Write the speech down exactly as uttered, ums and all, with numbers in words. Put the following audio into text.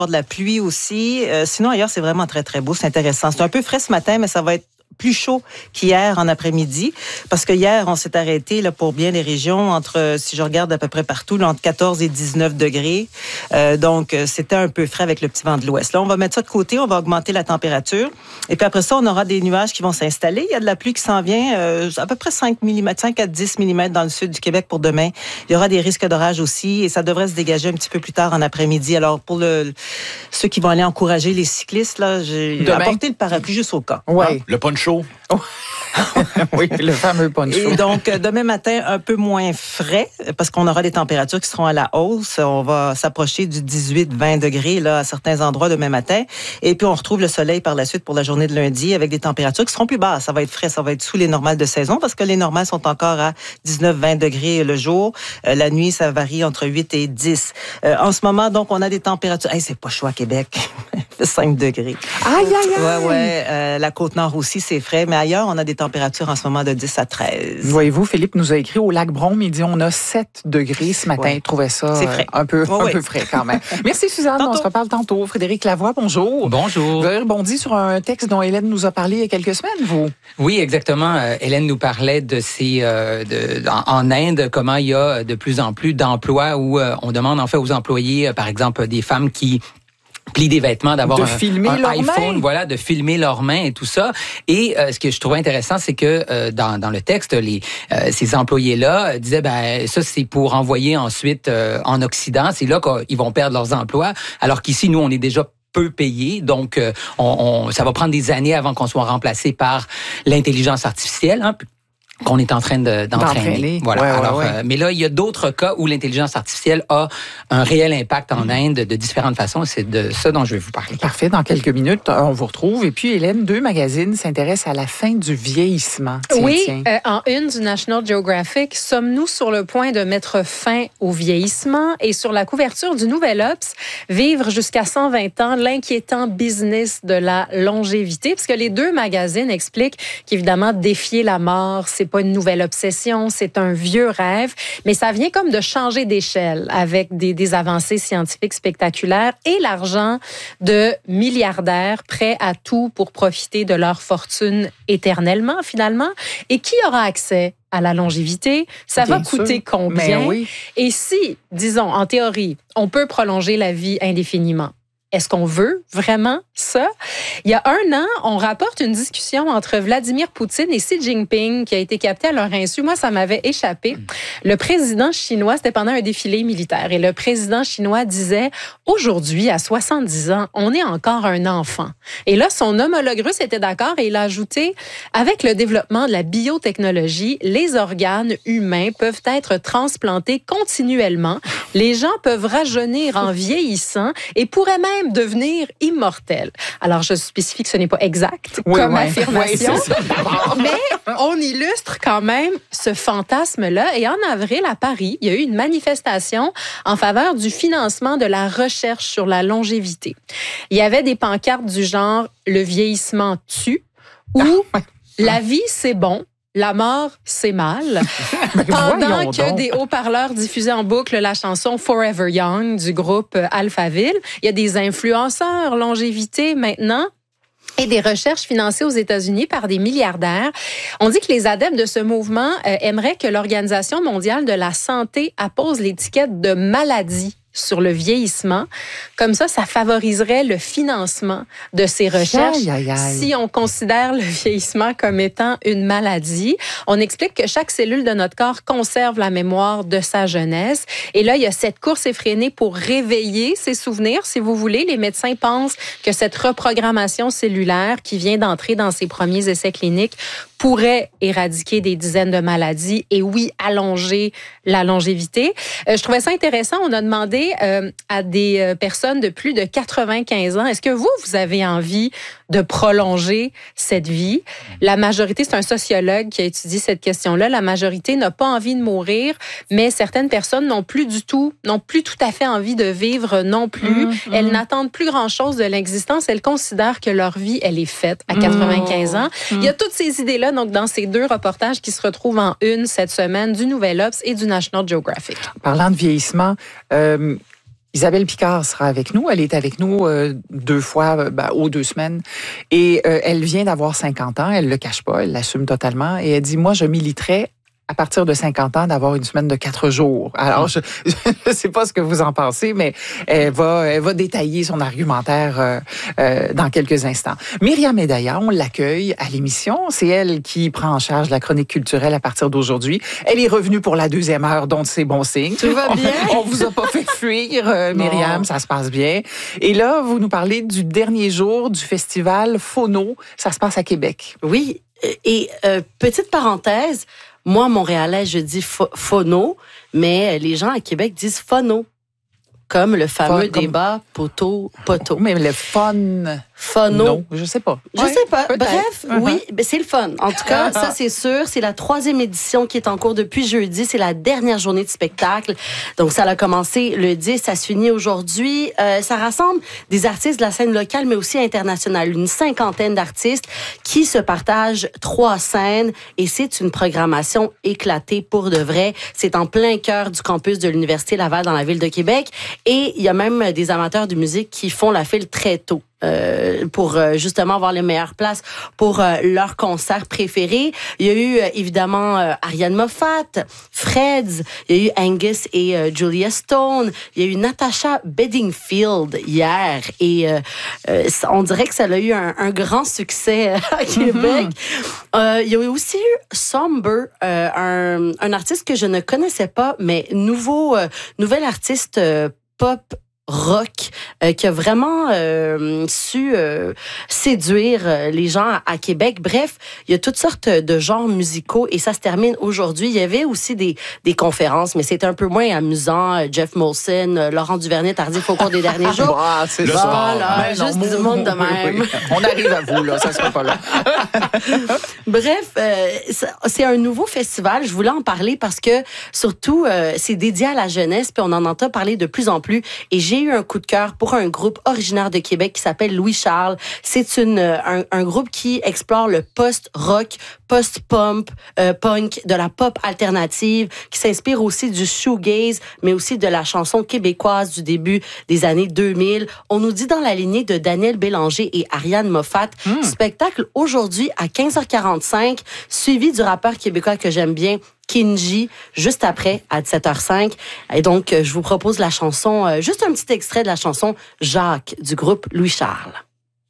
de la pluie aussi. Euh, sinon, ailleurs, c'est vraiment très, très beau. C'est intéressant. C'est un peu frais ce matin, mais ça va être plus chaud qu'hier en après-midi, parce que hier, on s'est arrêté là, pour bien les régions, entre, si je regarde à peu près partout, là, entre quatorze et dix-neuf degrés. Euh, donc, c'était un peu frais avec le petit vent de l'ouest. Là, on va mettre ça de côté, on va augmenter la température. Et puis après ça, on aura des nuages qui vont s'installer. Il y a de la pluie qui s'en vient, euh, à peu près cinq millimètres, cinq à dix millimètres dans le sud du Québec pour demain. Il y aura des risques d'orage aussi, et ça devrait se dégager un petit peu plus tard en après-midi. Alors, pour le, ceux qui vont aller encourager les cyclistes, là, j'ai apporté le parapluie juste au cas. Oui. Hein? Le poncho. Oh. Oui, le fameux poncho. Et donc, demain matin, un peu moins frais, parce qu'on aura des températures qui seront à la hausse. On va s'approcher du dix-huit vingt degrés là, à certains endroits demain matin. Et puis, on retrouve le soleil par la suite pour la journée de lundi avec des températures qui seront plus basses. Ça va être frais, ça va être sous les normales de saison, parce que les normales sont encore à dix-neuf vingt degrés le jour. Euh, la nuit, ça varie entre huit et dix. Euh, en ce moment, donc, on a des températures... Hey, c'est pas chaud à Québec. cinq degrés. Aïe, aïe, aïe! Ouais, ouais. Euh, la Côte-Nord aussi, c'est frais. Mais ailleurs, on a des températures en ce moment de dix à treize. Voyez-vous, Philippe nous a écrit au lac Brome, il dit on a sept degrés ce matin. Ouais. Il trouvait ça c'est frais. un peu, ouais, un ouais. peu frais quand même. Merci Suzanne, tantôt. On se reparle tantôt. Frédéric Lavoie, bonjour. Bonjour. Vous avez rebondi sur un texte dont Hélène nous a parlé il y a quelques semaines, vous? Oui, exactement. Euh, Hélène nous parlait de ces, euh, de, en, en Inde, comment il y a de plus en plus d'emplois où euh, on demande en fait aux employés, euh, par exemple, des femmes qui plient des vêtements, d'avoir de un, filmer un leurs iPhone, mains. voilà, de filmer leurs mains et tout ça. Et euh, ce que je trouvais intéressant, c'est que euh, dans, dans le texte, les euh, ces employés-là disaient, ben ça c'est pour envoyer ensuite euh, en Occident, c'est là qu'ils vont perdre leurs emplois, alors qu'ici nous on est déjà peu payés, donc euh, on, on, ça va prendre des années avant qu'on soit remplacé par l'intelligence artificielle. Hein, qu'on est en train de, d'entraîner. d'entraîner. Voilà. Ouais, ouais, Alors, ouais. Euh, mais là, il y a d'autres cas où l'intelligence artificielle a un réel impact en Inde de différentes façons. C'est de ça dont je vais vous parler. Parfait. Dans quelques minutes, on vous retrouve. Et puis, Hélène, deux magazines s'intéressent à la fin du vieillissement. Tiens, oui, tiens. Euh, en une du National Geographic, sommes-nous sur le point de mettre fin au vieillissement? Et sur la couverture du Nouvel Obs, vivre jusqu'à cent vingt ans, l'inquiétant business de la longévité. Parce que les deux magazines expliquent qu'évidemment, défier la mort, c'est pas une nouvelle obsession, c'est un vieux rêve, mais ça vient comme de changer d'échelle avec des, des avancées scientifiques spectaculaires et l'argent de milliardaires prêts à tout pour profiter de leur fortune éternellement, finalement. Et qui aura accès à la longévité? Ça Bien va coûter sûr. combien? Mais oui. Et si, disons, en théorie, on peut prolonger la vie indéfiniment, est-ce qu'on veut vraiment ça? Il y a un an, on rapporte une discussion entre Vladimir Poutine et Xi Jinping qui a été captée à leur insu. Moi, ça m'avait échappé. Le président chinois, c'était pendant un défilé militaire, et le président chinois disait « Aujourd'hui, à soixante-dix ans, on est encore un enfant. » Et là, son homologue russe était d'accord et il a ajouté « Avec le développement de la biotechnologie, les organes humains peuvent être transplantés continuellement. Les gens peuvent rajeunir en vieillissant et pourraient même devenir immortel. » Alors, je spécifie que ce n'est pas exact Oui, comme ouais. affirmation, Oui, c'est ça. mais on illustre quand même ce fantasme-là. Et en avril, à Paris, il y a eu une manifestation en faveur du financement de la recherche sur la longévité. Il y avait des pancartes du genre « Le vieillissement tue » ou « La vie, c'est bon ». La mort, c'est mal. Pendant que donc. des haut-parleurs diffusaient en boucle la chanson Forever Young du groupe Alphaville, il y a des influenceurs longévité maintenant et des recherches financées aux États-Unis par des milliardaires. On dit que les adeptes de ce mouvement euh, aimeraient que l'Organisation mondiale de la santé appose l'étiquette de maladie sur le vieillissement. Comme ça, ça favoriserait le financement de ces recherches. Aïe, aïe, aïe. Si on considère le vieillissement comme étant une maladie, on explique que chaque cellule de notre corps conserve la mémoire de sa jeunesse. Et là, il y a cette course effrénée pour réveiller ses souvenirs. Si vous voulez, les médecins pensent que cette reprogrammation cellulaire qui vient d'entrer dans ses premiers essais cliniques pourrait éradiquer des dizaines de maladies et oui, allonger la longévité. Euh, je trouvais ça intéressant. On a demandé euh, à des euh, personnes de plus de quatre-vingt-quinze ans, est-ce que vous, vous avez envie de prolonger cette vie? La majorité, c'est un sociologue qui a étudié cette question-là, la majorité n'a pas envie de mourir, mais certaines personnes n'ont plus du tout, n'ont plus tout à fait envie de vivre non plus. Mmh, elles mmh. n'attendent plus grand-chose de l'existence. Elles considèrent que leur vie, elle est faite à quatre-vingt-quinze ans. Mmh. Il y a toutes ces idées-là donc dans ces deux reportages qui se retrouvent en une cette semaine du Nouvel Obs et du National Geographic. Parlant de vieillissement, euh, Isabelle Picard sera avec nous. Elle est avec nous euh, deux fois ben, aux deux semaines. Et euh, elle vient d'avoir cinquante ans. Elle le cache pas, elle l'assume totalement. Et elle dit, moi, je militerais à partir de cinquante ans d'avoir une semaine de quatre jours. Alors, je ne sais pas ce que vous en pensez, mais elle va, elle va détailler son argumentaire euh, euh, dans quelques instants. Myriam Edaya, on l'accueille à l'émission. C'est elle qui prend en charge la chronique culturelle à partir d'aujourd'hui. Elle est revenue pour la deuxième heure, donc c'est bon signe. Tout va bien? On, on vous a pas fait fuir, euh, Myriam, ça se passe bien. Et là, vous nous parlez du dernier jour du festival Phono. Ça se passe à Québec. Oui, et euh, petite parenthèse, moi, Montréalais, je dis phono, mais les gens à Québec disent phono, comme le fameux Fon, comme... débat poteau-poteau. Mais le fun... Phono. Non, je sais pas. Je ouais, sais pas. peut-être. Bref, uh-huh. oui, ben c'est le fun. En tout cas, ça c'est sûr. C'est la troisième édition qui est en cours depuis jeudi. C'est la dernière journée de spectacle. Donc ça a commencé le dix, ça se finit aujourd'hui. Euh, ça rassemble des artistes de la scène locale, mais aussi internationale. Une cinquantaine d'artistes qui se partagent trois scènes et c'est une programmation éclatée pour de vrai. C'est en plein cœur du campus de l'Université Laval dans la ville de Québec et il y a même des amateurs de musique qui font la file très tôt. Euh, pour euh, justement avoir les meilleures places pour euh, leur concert préféré. Il y a eu euh, évidemment euh, Ariane Moffat, Freds, il y a eu Angus et euh, Julia Stone, il y a eu Natasha Bedingfield hier et euh, euh, on dirait que ça a eu un, un grand succès à Québec. Mm-hmm. Euh, il y a aussi eu Somber, euh, un, un artiste que je ne connaissais pas, mais nouveau, euh, nouvel artiste euh, pop rock euh, qui a vraiment euh, su euh, séduire les gens à, à Québec. Bref, il y a toutes sortes de genres musicaux et ça se termine aujourd'hui. Il y avait aussi des, des conférences, mais c'était un peu moins amusant. Jeff Molson, Laurent Duvernay-Tardif au cours des derniers jours. Ah, c'est le voilà, sport. Juste non, du monde de même. Oui, oui. On arrive à vous, là. Ça sera pas là. Bref, euh, c'est un nouveau festival. Je voulais en parler parce que, surtout, euh, c'est dédié à la jeunesse puis on en entend parler de plus en plus. Et j'ai eu un coup de cœur pour un groupe originaire de Québec qui s'appelle Louis Charles. C'est une un, un groupe qui explore le post-rock, post-punk, euh, punk, de la pop alternative, qui s'inspire aussi du shoegaze, mais aussi de la chanson québécoise du début des années deux mille. On nous dit dans la lignée de Daniel Bélanger et Ariane Moffat. Mm. Spectacle aujourd'hui à quinze heures quarante-cinq, suivi du rappeur québécois que j'aime bien, Kinji, juste après, à dix-sept heures cinq. Et donc, je vous propose la chanson, juste un petit extrait de la chanson Jacques du groupe Louis Charles.